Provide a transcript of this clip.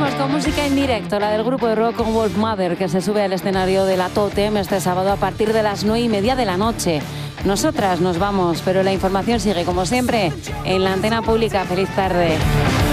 Vamos con música en directo, la del grupo de rock Wolf Mother, que se sube al escenario de la Totem este sábado a partir de las 9:30 de la noche. Nosotras nos vamos, pero la información sigue, como siempre, en la antena pública. Feliz tarde.